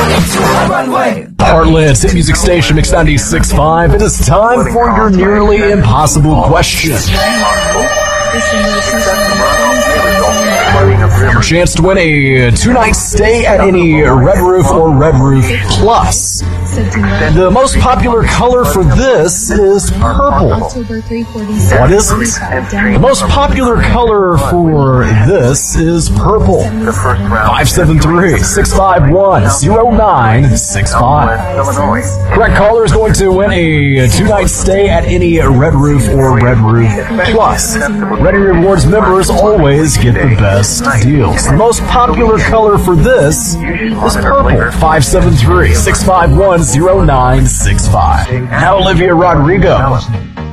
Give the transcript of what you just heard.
Heartland's hit music station, Mix 96.5. It is time for your nearly impossible question. Your chance to win a 2-night stay at any Red Roof or Red Roof Plus. The most popular color for this is purple. What is it? The most popular color for this is purple. 573-651-0965. Correct caller is going to win a 2-night stay at any Red Roof or Red Roof Plus. Ready Rewards members always get the best deals. The most popular color for this is purple. 573-651-0965. Now Olivia Rodrigo.